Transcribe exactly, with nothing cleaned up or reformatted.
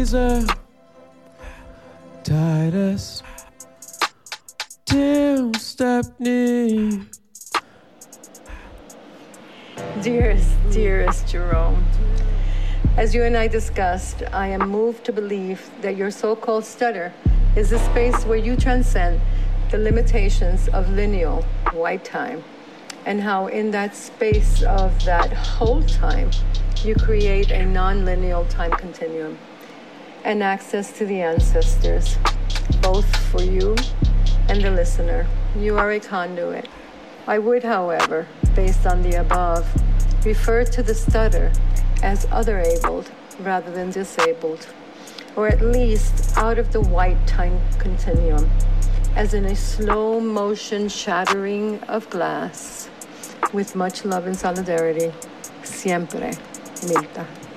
Titus, Tim Stepney. Dearest, dearest Jerome, as you and I discussed, I am moved to believe that your so-called stutter is a space where you transcend the limitations of lineal white time, and how in that space of that whole time, you create a non-lineal time continuum and access to the ancestors, both for you and the listener. You are a conduit. I would, however, based on the above, refer to the stutter as other-abled rather than disabled, or at least out of the white time continuum, as in a slow motion shattering of glass. With much love and solidarity, siempre, Milta.